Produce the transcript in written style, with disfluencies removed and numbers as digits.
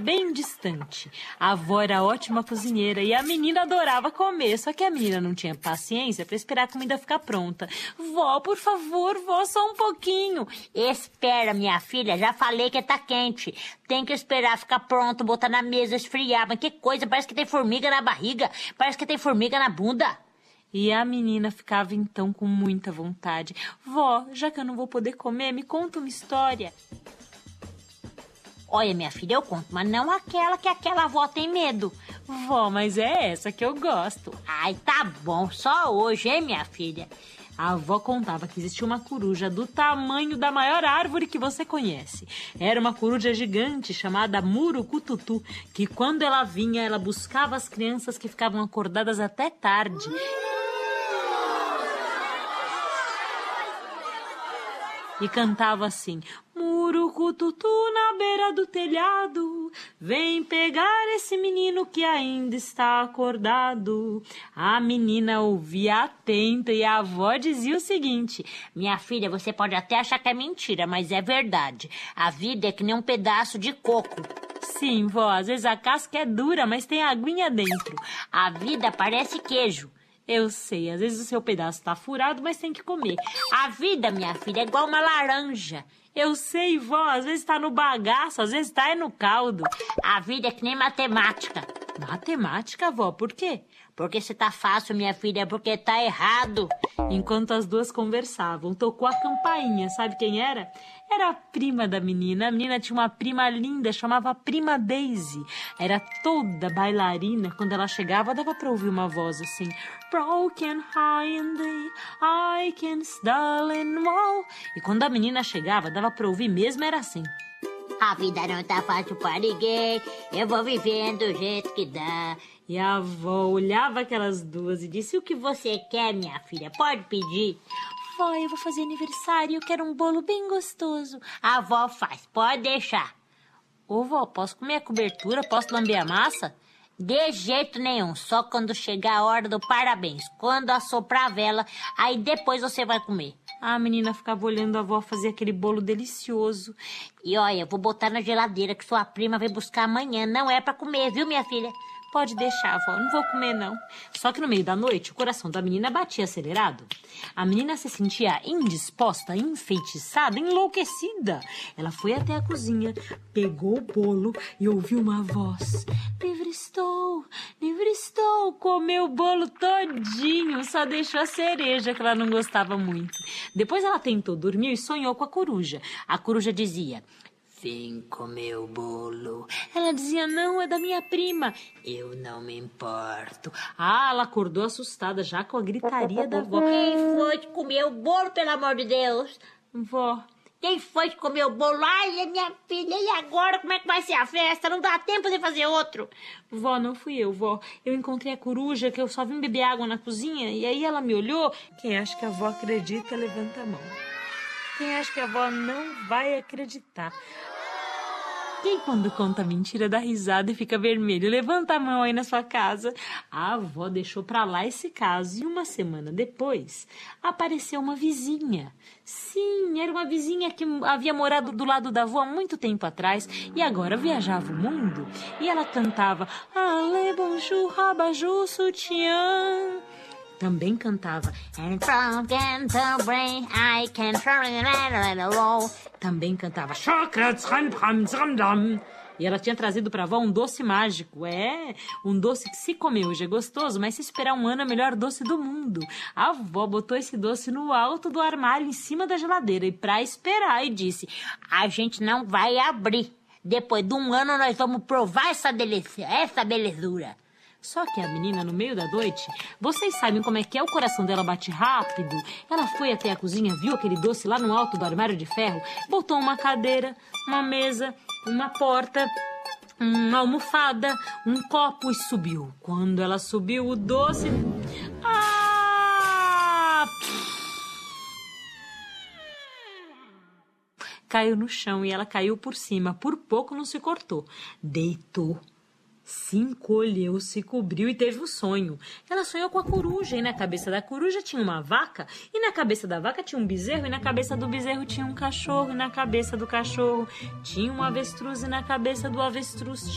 bem distante. A avó era ótima cozinheira e a menina adorava comer, só que a menina não tinha paciência para esperar a comida ficar pronta. Vó, por favor, vó, só um pouquinho. Espera, minha filha, já falei que tá quente. Tem que esperar ficar pronto, botar na mesa, esfriar. Mas que coisa, parece que tem formiga na barriga, parece que tem formiga na bunda. E a menina ficava então com muita vontade. Vó, já que eu não vou poder comer, me conta uma história. Olha, minha filha, eu conto, mas não aquela que aquela avó tem medo. Vó, mas é essa que eu gosto. Ai, tá bom, só hoje, hein, minha filha? A avó contava que existia uma coruja do tamanho da maior árvore que você conhece. Era uma coruja gigante chamada Murucututu, que quando ela vinha, ela buscava as crianças que ficavam acordadas até tarde. E cantava assim: Murucututu na beira do telhado, vem pegar esse menino que ainda está acordado. A menina ouvia atenta e a avó dizia o seguinte: minha filha, você pode até achar que é mentira, mas é verdade. A vida é que nem um pedaço de coco. Sim, vó, às vezes a casca é dura, mas tem aguinha dentro. A vida parece queijo. Eu sei, às vezes o seu pedaço tá furado, mas tem que comer. A vida, minha filha, é igual uma laranja. Eu sei, vó, às vezes tá no bagaço, às vezes tá no caldo. A vida é que nem matemática. Matemática, vó, por quê? Porque se tá fácil, minha filha, é porque tá errado. Enquanto as duas conversavam, tocou a campainha. Sabe quem era? Era a prima da menina. A menina tinha uma prima linda, chamava Prima Daisy. Era toda bailarina. Quando ela chegava, dava pra ouvir uma voz assim: Broken Hindy, I can darling wall. E quando a menina chegava, dava pra ouvir mesmo, era assim: a vida não tá fácil pra ninguém, eu vou vivendo do jeito que dá. E a avó olhava aquelas duas e disse: o que você quer, minha filha? Pode pedir. Vó, eu vou fazer aniversário e eu quero um bolo bem gostoso. A avó faz, pode deixar. Ô, vó, posso comer a cobertura? Posso lamber a massa? De jeito nenhum, só quando chegar a hora do parabéns. Quando assoprar a vela, aí depois você vai comer. A menina ficava olhando a avó fazer aquele bolo delicioso. E olha, eu vou botar na geladeira que sua prima vai buscar amanhã. Não é pra comer, viu, minha filha? Pode deixar, vó, não vou comer, não. Só que no meio da noite, o coração da menina batia acelerado. A menina se sentia indisposta, enfeitiçada, enlouquecida. Ela foi até a cozinha, pegou o bolo e ouviu uma voz: livre estou, comeu o bolo todinho, só deixou a cereja que ela não gostava muito. Depois ela tentou dormir e sonhou com a coruja. A coruja dizia: vem comer o bolo. Ela dizia: não, é da minha prima. Eu não me importo. Ela acordou assustada já com a gritaria da avó. Quem foi que comeu o bolo, pelo amor de Deus? Vó. Quem foi que comeu o bolo? Ai, minha filha, e agora como é que vai ser a festa? Não dá tempo de fazer outro. Vó, não fui eu, vó. Eu encontrei a coruja, que eu só vim beber água na cozinha, e aí ela me olhou. Quem acha que a avó acredita, levanta a mão. Quem acha que a avó não vai acreditar? Quem quando conta mentira dá risada e fica vermelho? Levanta a mão aí na sua casa. A avó deixou pra lá esse caso e uma semana depois apareceu uma vizinha. Sim, era uma vizinha que havia morado do lado da avó há muito tempo atrás e agora viajava o mundo. E ela cantava Ale bonjour, rabaju, soutien. Também cantava Também cantava E ela tinha trazido pra avó um doce mágico. Um doce que se comer hoje é gostoso, mas se esperar um ano é o melhor doce do mundo. A avó botou esse doce no alto do armário, em cima da geladeira, e pra esperar, e disse: a gente não vai abrir. Depois de um ano nós vamos provar essa belezura. Só que a menina, no meio da noite, vocês sabem como é que o coração dela bate rápido? Ela foi até a cozinha, viu aquele doce lá no alto do armário de ferro, botou uma cadeira, uma mesa, uma porta, uma almofada, um copo e subiu. Quando ela subiu, o doce... Caiu no chão e ela caiu por cima. Por pouco não se cortou. Deitou. Se encolheu, se cobriu e teve um sonho. Ela sonhou com a coruja e na cabeça da coruja tinha uma vaca e na cabeça da vaca tinha um bezerro e na cabeça do bezerro tinha um cachorro e na cabeça do cachorro tinha um avestruz e na cabeça do avestruz